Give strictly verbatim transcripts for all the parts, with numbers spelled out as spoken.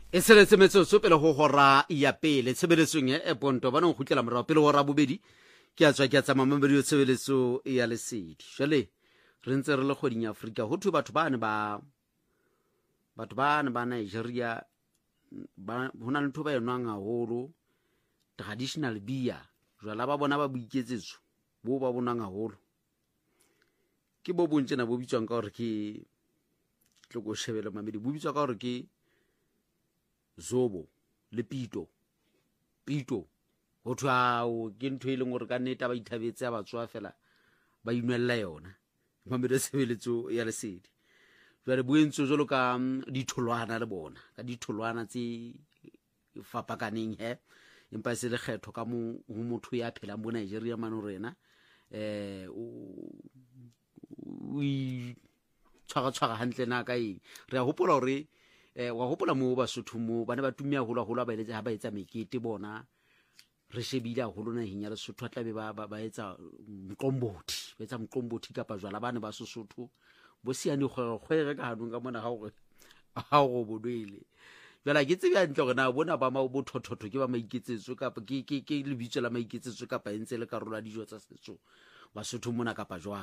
e seletse metsotso pele go gora ya pele tshebeletsong e ponto ba no gutlela morao pele go ra bobedi ke a tswa ke a tsama mamedi yo tshebeletso ya lesedi jale re ntse re le goding ya Afrika ho thu batho bane ba batho bane ba Nigeria ba hona le ntho ba enwang haholo traditional beer jwala ba bona ba boiketsetso bo ba bonang haholo ke bo bontse na bo bitswang ka hore ke tloko shebele mamedi bo bitswa ka hore ke zobo le pito pito ho thwa o ke ntho ile ngore ka neta ba ithabetse a batswa fela ba inwella yona mamedi sebeletso ya lesedi jwale boentso jolo ka ditholwana le bona ka ditholwana tse fapakaneng he empa se le kgetho ka mo motho ya phela mo Nigeria mano rena eh o tshwara tshwara hantle na ka eng re a hopola hore eh wa hopola mo ba Sotho mo bana ba tumia holo holo ba iletse ha ba etsa mekete bona re shebile holo na hinya le Sotho tla be ba ba etsa mqombothi ba etsa mqombothi kapa jwala bana ba Sotho bo siane go gwere ka hanong ka mona ha gore ha go bodwele jwala ke tsebya ntle gore na bona ba ma bo thothotho ke ba maiketsetso kapa ke ke ke le bitso la maiketsetso kapa entse le karola dijo tsa setso ba Sotho mona kapa jwang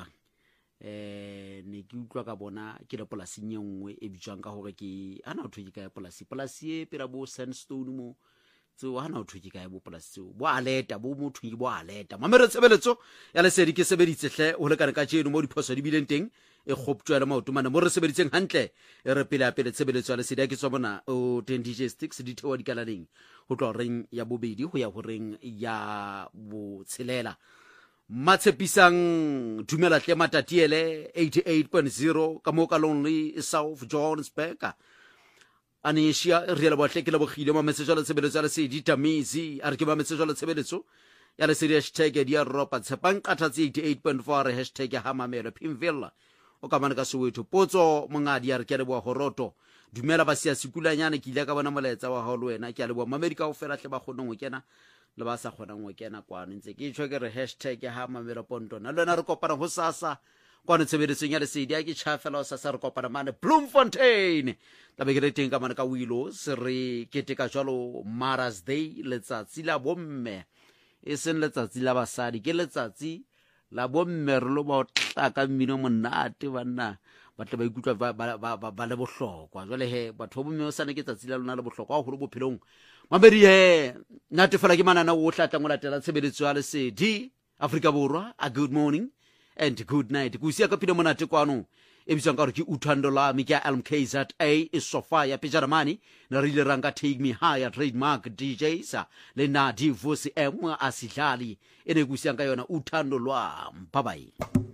eh ne ke utlwa ka bona ke le polasi nyengwe e bitswang ka hore ke ana o thwe ke ka polasi polasi e pera bo sandstone mo tso hana o thwe ke ka bo polasi bo aleta bo motho ke bo aleta mamere tshebeletso ya lesedi ke sebeditse hle o le kana ka tsheno mo diphoso di bileng teng e khoptswa le maoto mana mo re sebeditseng hantle e re pele a pele tshebeletso ya lesedi ya ke tswa bona o ten D J sticks di thewa di kalaneng ho tlo reng ya bobedi ho ya ho reng ya bo tshelela Matsepisang dumela tle matatiele eighty-eight point zero ka mo ka lonely South Johannesburg Anisha re le botle ke le bogile mo message la tshebeletso ya lesedi Tamizi a re ke ba message la tshebeletso ya lesedi hashtag di Europa tshepang qathatsi eighty-eight point four hashtag ha mamelo Pimvilla o ka mana ka Soweto potso mongadi a re ke le bo horoto dumela ba sia sikulanyana ke ile ka bona molaetsa wa hao le wena ke a le bo America o fela tle ba gone go kena le ba sa kgonang go kena kwano ntse ke tshwe ke re hashtag ha mamelo ponto na lena re kopana go sasa kwano tshebeletsong ya lesedi ya ke tshafela o sasa re kopana mane Bloemfontein tabe ke le teng ka mana ka Wilo se re keteka jwalo Mother's Day letsatsi la bomme e seng letsatsi la basadi ke letsatsi la bomme re lo ba tla ka mmino monate banna ba tla ba ikutlwa ba ba ba le bohlokwa jwale he batho bomme o sane ke tsatsi la lona le bohlokwa go le bophelong mabedi he nate fela ke manana o hlatla mo latela tshebeletso ya lesedi Afrika Borwa a good morning and good night ku sia ka pina monate kwano e bitsang ka re ke uthando la mi ke L M K Z A is Sofia Pijaramani na rile ranga take me higher trademark D J sa le na divorce em a sidlali ene ku sia ka yona uthando lwa bye bye.